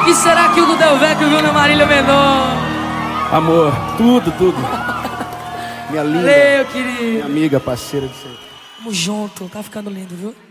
que será que o Del Vecchio viu na Marília Mendonça? Amor, tudo. Minha linda. Valeu, querido. Minha amiga, parceira de sempre. Tamo junto, tá ficando lindo, viu?